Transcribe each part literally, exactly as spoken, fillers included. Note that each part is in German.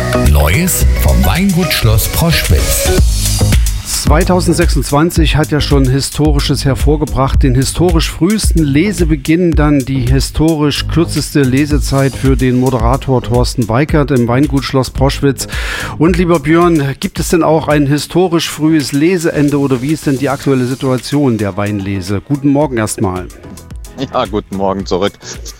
Neues vom Weingut Schloss Proschwitz. zweitausendsechsundzwanzig hat ja schon Historisches hervorgebracht. Den historisch frühesten Lesebeginn, dann die historisch kürzeste Lesezeit für den Moderator Thorsten Weikert im Weingut Schloss Proschwitz. Und lieber Björn, gibt es denn auch ein historisch frühes Leseende oder wie ist denn die aktuelle Situation der Weinlese? Guten Morgen erstmal. Ja, guten Morgen zurück.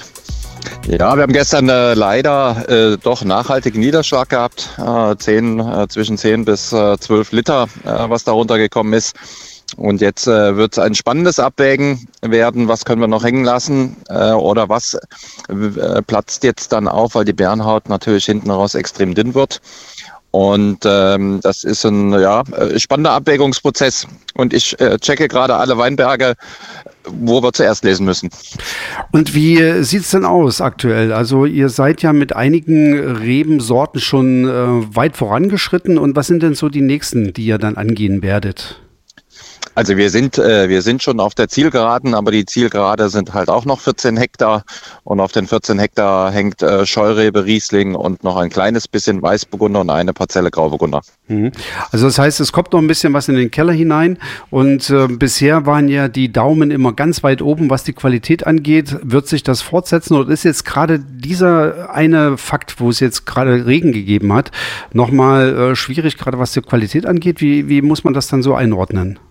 Ja, wir haben gestern äh, leider äh, doch nachhaltigen Niederschlag gehabt, äh, zehn, äh, zwischen zehn bis zwölf Liter, äh, was da runtergekommen ist. Und jetzt äh, wird es ein spannendes Abwägen werden, was können wir noch hängen lassen äh, oder was äh, platzt jetzt dann auf, weil die Bärenhaut natürlich hinten raus extrem dünn wird. Und ähm, das ist ein ja, spannender Abwägungsprozess. Und ich äh, checke gerade alle Weinberge, wo wir zuerst lesen müssen. Und wie sieht es denn aus aktuell? Also ihr seid ja mit einigen Rebensorten schon äh, weit vorangeschritten. Und was sind denn so die nächsten, die ihr dann angehen werdet? Also wir sind äh, wir sind schon auf der Zielgeraden, aber die Zielgerade sind halt auch noch vierzehn Hektar und auf den vierzehn Hektar hängt äh, Scheurebe, Riesling und noch ein kleines bisschen Weißburgunder und eine Parzelle Grauburgunder. Mhm. Also das heißt, es kommt noch ein bisschen was in den Keller hinein und äh, bisher waren ja die Daumen immer ganz weit oben, was die Qualität angeht. Wird sich das fortsetzen oder ist jetzt gerade dieser eine Fakt, wo es jetzt gerade Regen gegeben hat, nochmal äh, schwierig, gerade was die Qualität angeht? Wie, wie muss man das dann so einordnen?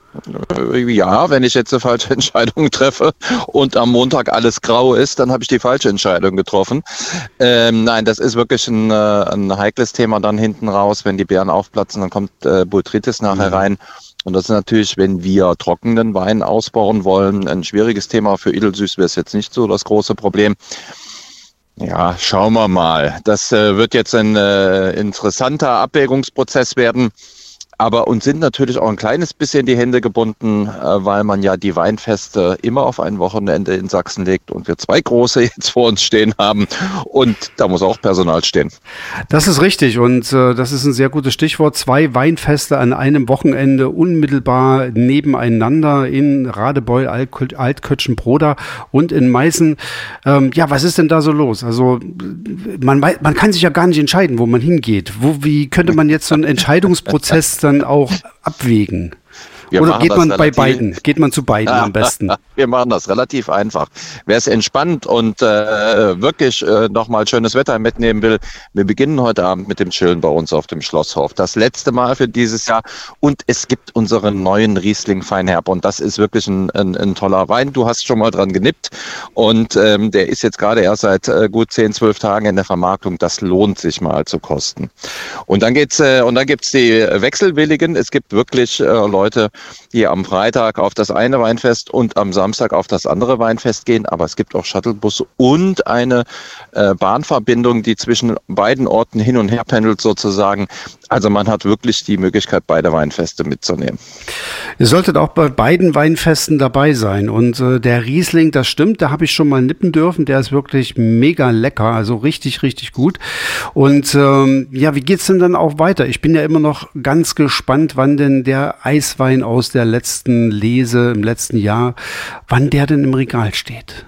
Ja, wenn ich jetzt eine falsche Entscheidung treffe und am Montag alles grau ist, dann habe ich die falsche Entscheidung getroffen. Ähm, nein, das ist wirklich ein, ein heikles Thema dann hinten raus. Wenn die Beeren aufplatzen, dann kommt äh, Botrytis nachher mhm. rein. Und das ist natürlich, wenn wir trockenen Wein ausbauen wollen, ein schwieriges Thema. Für Edelsüß wäre es jetzt nicht so das große Problem. Ja, schauen wir mal. Das äh, wird jetzt ein äh, interessanter Abwägungsprozess werden. Aber uns sind natürlich auch ein kleines bisschen die Hände gebunden, weil man ja die Weinfeste immer auf ein Wochenende in Sachsen legt und wir zwei große jetzt vor uns stehen haben und da muss auch Personal stehen. Das ist richtig und äh, das ist ein sehr gutes Stichwort. Zwei Weinfeste an einem Wochenende unmittelbar nebeneinander in Radebeul, Alt- Altkötschen-Broda und in Meißen. Ähm, ja, was ist denn da so los? Also man, man kann sich ja gar nicht entscheiden, wo man hingeht. Wo, wie könnte man jetzt so einen Entscheidungsprozess dann auch abwägen? Wir Oder geht man bei relativ, beiden? Geht man zu beiden am besten? Wir machen das relativ einfach. Wer es entspannt und äh, wirklich äh, nochmal schönes Wetter mitnehmen will, wir beginnen heute Abend mit dem Chillen bei uns auf dem Schlosshof. Das letzte Mal für dieses Jahr. Und es gibt unseren neuen Riesling Feinherb. Und das ist wirklich ein, ein, ein toller Wein. Du hast schon mal dran genippt. Und ähm, der ist jetzt gerade erst seit äh, gut zehn, zwölf Tagen in der Vermarktung. Das lohnt sich mal zu kosten. Und dann geht's äh, und dann gibt's die Wechselwilligen. Es gibt wirklich äh, Leute, die am Freitag auf das eine Weinfest und am Samstag auf das andere Weinfest gehen. Aber es gibt auch Shuttlebusse und eine äh, Bahnverbindung, die zwischen beiden Orten hin und her pendelt sozusagen. Also man hat wirklich die Möglichkeit, beide Weinfeste mitzunehmen. Ihr solltet auch bei beiden Weinfesten dabei sein. Und äh, der Riesling, das stimmt, da habe ich schon mal nippen dürfen. Der ist wirklich mega lecker, also richtig, richtig gut. Und ähm, ja, wie geht's denn dann auch weiter? Ich bin ja immer noch ganz gespannt, wann denn der Eiswein aus der letzten Lese im letzten Jahr, wann der denn im Regal steht.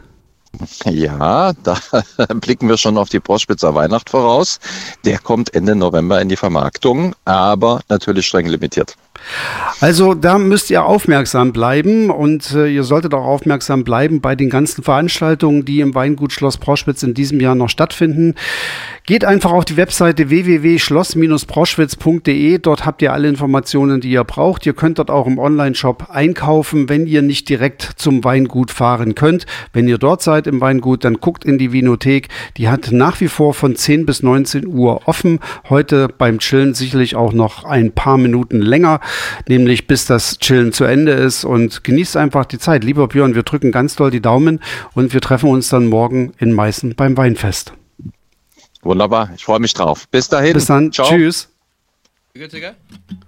Ja, da blicken wir schon auf die Proschwitzer Weihnacht voraus. Der kommt Ende November in die Vermarktung, aber natürlich streng limitiert. Also da müsst ihr aufmerksam bleiben und äh, ihr solltet auch aufmerksam bleiben bei den ganzen Veranstaltungen, die im Weingut Schloss Proschwitz in diesem Jahr noch stattfinden. Geht einfach auf die Webseite w w w punkt schloss Bindestrich proschwitz punkt d e. Dort habt ihr alle Informationen, die ihr braucht. Ihr könnt dort auch im Online-Shop einkaufen, wenn ihr nicht direkt zum Weingut fahren könnt. Wenn ihr dort seid im Weingut, dann guckt in die Vinothek. Die hat nach wie vor von zehn bis neunzehn Uhr offen. Heute beim Chillen sicherlich auch noch ein paar Minuten länger, nämlich bis das Chillen zu Ende ist. Und genießt einfach die Zeit. Lieber Björn, wir drücken ganz doll die Daumen und wir treffen uns dann morgen in Meißen beim Weinfest. Wunderbar, ich freue mich drauf. Bis dahin. Bis dann. Ciao. Tschüss. You good to go?